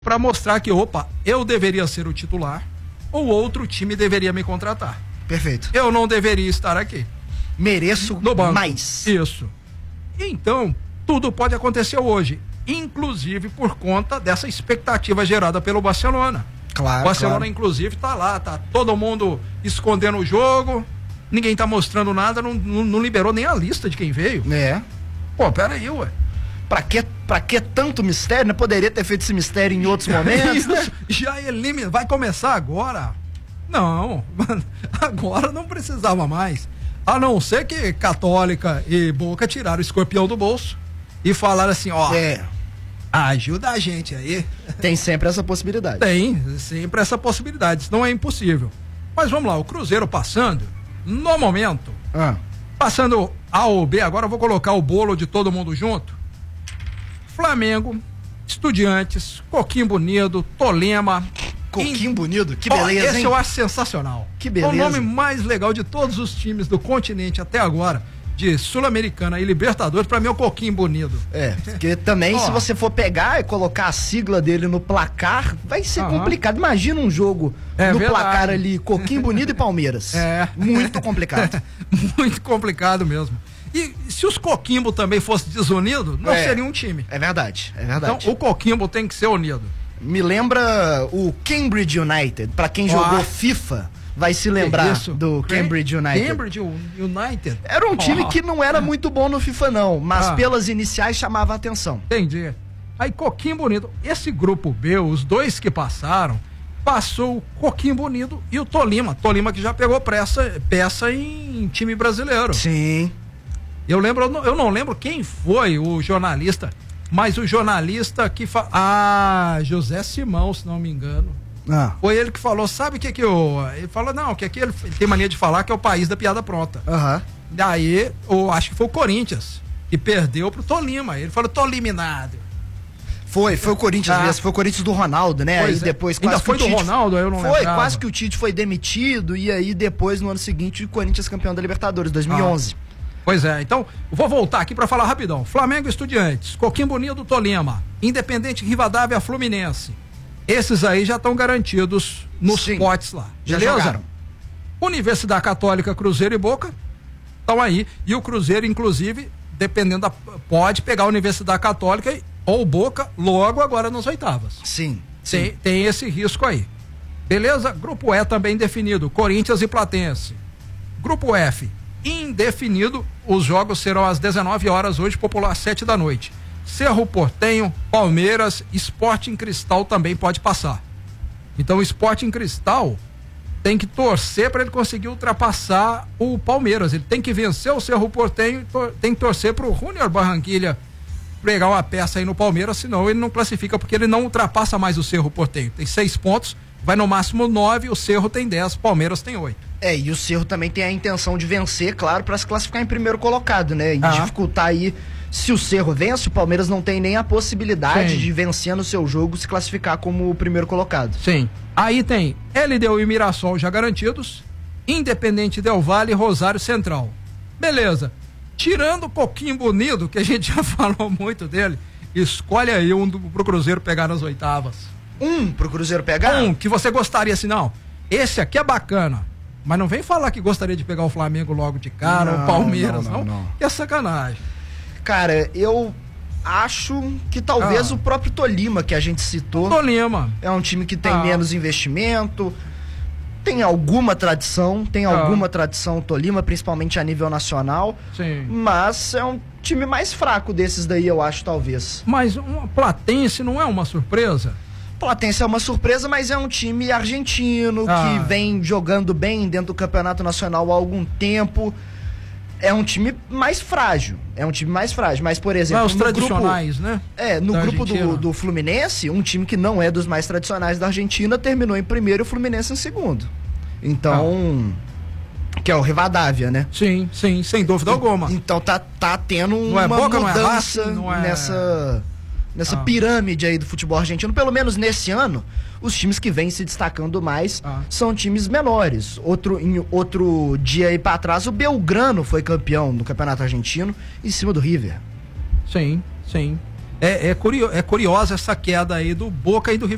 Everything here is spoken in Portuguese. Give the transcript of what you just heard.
para mostrar que, opa, eu deveria ser o titular ou outro time deveria me contratar. Perfeito. Eu não deveria estar aqui. Mereço no banco. Mais. Isso. Então, tudo pode acontecer hoje, inclusive por conta dessa expectativa gerada pelo Barcelona. Claro. O Barcelona, claro. inclusive, tá lá, tá todo mundo escondendo o jogo, ninguém tá mostrando nada, não liberou nem a lista de quem veio. É. Pô, pera aí, ué. Pra que tanto mistério, né? Poderia ter feito esse mistério em outros momentos, né? Já elimina, vai começar agora? Não, agora não precisava mais. A não ser que Católica e Boca tiraram o escorpião do bolso e falaram assim, ó, ajuda a gente aí. Tem sempre essa possibilidade. Tem sempre essa possibilidade, isso não é impossível. Mas vamos lá, o Cruzeiro passando, no momento, passando A ou B, agora eu vou colocar o bolo de todo mundo junto. Flamengo, Estudiantes, Coquimbo Unido, Tolima. Coquimbo Unido, que beleza, esse hein? eu acho sensacional. Que beleza. O nome mais legal de todos os times do continente até agora, de Sul-Americana e Libertadores, pra mim é o Coquimbo Unido. É, porque também se você for pegar e colocar a sigla dele no placar, vai ser complicado. Imagina um jogo no placar ali, Coquimbo Unido e Palmeiras. Muito complicado. Muito complicado mesmo. E se os Coquimbo também fossem desunidos, não seria um time. É verdade, é verdade. Então o Coquimbo tem que ser unido. Me lembra o Cambridge United. Pra quem jogou FIFA, vai se lembrar do Cambridge United. Cambridge United. Era um time que não era muito bom no FIFA não, mas pelas iniciais chamava a atenção. Entendi. Aí Coquimbo Unido, esse grupo B, os dois que passaram, passou o Coquimbo Unido e o Tolima. Tolima que já pegou peça em time brasileiro. Sim. Eu não lembro quem foi o jornalista, mas o jornalista que José Simão, se não me engano. Foi ele que falou, sabe o que ele falou, não, que aqui ele tem mania de falar que é o país da piada pronta. Daí, acho que foi o Corinthians, que perdeu pro Tolima. Ele falou, tô eliminado. Foi o Corinthians mesmo, foi o Corinthians do Ronaldo, né? Pois aí depois ainda foi do Ronaldo, eu não lembro. Foi, quase que o Tite foi demitido e aí depois, no ano seguinte, o Corinthians campeão da Libertadores, 2011. Pois é, então, vou voltar aqui para falar rapidão. Flamengo e Estudiantes, Coquimbo Unido, Tolima, Independente Rivadavia, Fluminense. Esses aí já estão garantidos nos potes lá. Já beleza? jogaram. Universidade Católica, Cruzeiro e Boca estão aí. E o Cruzeiro, inclusive, dependendo pode pegar a Universidade Católica ou Boca logo agora nas oitavas. Sim. Tem esse risco aí. Beleza? Grupo E também definido, Corinthians e Platense. Grupo F, indefinido, os jogos serão às 19 horas hoje, popular 7 da noite. Cerro Porteño, Palmeiras, Sporting Cristal também pode passar. Então o Sporting Cristal tem que torcer para ele conseguir ultrapassar o Palmeiras. Ele tem que vencer o Cerro Porteño, tem que torcer para o Junior Barranquilla pegar uma peça aí no Palmeiras, senão ele não classifica, porque ele não ultrapassa mais o Cerro Porteño. Tem 6 pontos, vai no máximo 9, o Cerro tem 10, o Palmeiras tem 8. E o Cerro também tem a intenção de vencer, claro, para se classificar em primeiro colocado, né? E dificultar aí, se o Cerro vence, o Palmeiras não tem nem a possibilidade de vencer no seu jogo, se classificar como o primeiro colocado. Sim. Aí tem LDU e Mirassol já garantidos, Independente Del Valle e Rosário Central. Beleza. Tirando o Coquimbo Unido, que a gente já falou muito dele, escolhe aí pro Cruzeiro pegar nas oitavas. Pro Cruzeiro pegar? Que você gostaria, assim, não, esse aqui é bacana, mas não vem falar que gostaria de pegar o Flamengo logo de cara, ou o Palmeiras, não. É sacanagem. Cara, eu acho que talvez o próprio Tolima, que a gente citou. Tolima. É um time que tem menos investimento, tem alguma tradição, o Tolima, principalmente a nível nacional. Sim. Mas é um time mais fraco desses daí, eu acho, talvez. Mas uma Platense não é uma surpresa? Platense é uma surpresa, mas é um time argentino que vem jogando bem dentro do Campeonato Nacional há algum tempo. É um time mais frágil. Mas, por exemplo, os tradicionais, né? No grupo do Fluminense, um time que não é dos mais tradicionais da Argentina terminou em primeiro e o Fluminense em segundo. Então, que é o Rivadavia, né? Sim, sem dúvida alguma. Então tá tendo uma mudança nessa pirâmide aí do futebol argentino. Pelo menos nesse ano, os times que vêm se destacando mais são times menores. Em outro dia aí pra trás, o Belgrano foi campeão no Campeonato Argentino em cima do River. Sim. É curiosa essa queda aí do Boca e do River